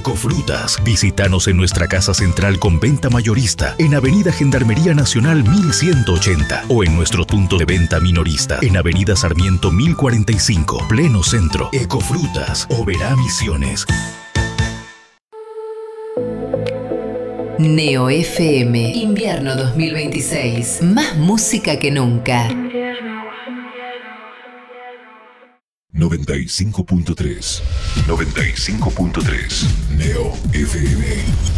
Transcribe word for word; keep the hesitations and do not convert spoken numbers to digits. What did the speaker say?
Ecofrutas. Visítanos en nuestra casa central con venta mayorista en Avenida Gendarmería Nacional mil ciento ochenta o en nuestro punto de venta minorista en Avenida Sarmiento mil cuarenta y cinco, pleno centro. Ecofrutas, Oberá Misiones. Neo F M, invierno dos mil veintiséis. Más música que nunca. noventa y cinco punto tres. noventa y cinco punto tres. Neo F M.